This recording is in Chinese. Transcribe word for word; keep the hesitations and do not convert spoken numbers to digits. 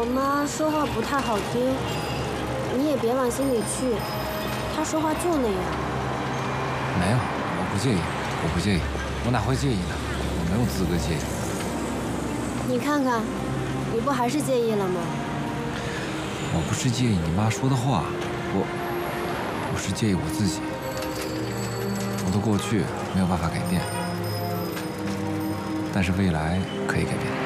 我妈说话不太好听，你也别往心里去，她说话就那样。 没有，我不介意，我不介意，我哪会介意呢？我没有资格介意。 你看看，你不还是介意了吗？ 我不是介意你妈说的话，我我是介意我自己。我的过去没有办法改变，但是未来可以改变。